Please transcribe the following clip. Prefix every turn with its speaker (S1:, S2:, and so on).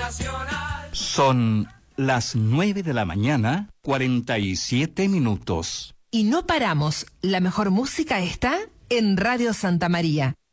S1: Son las 9 de la mañana, 47 minutos.
S2: Y no paramos. La mejor música está en Radio Santa María.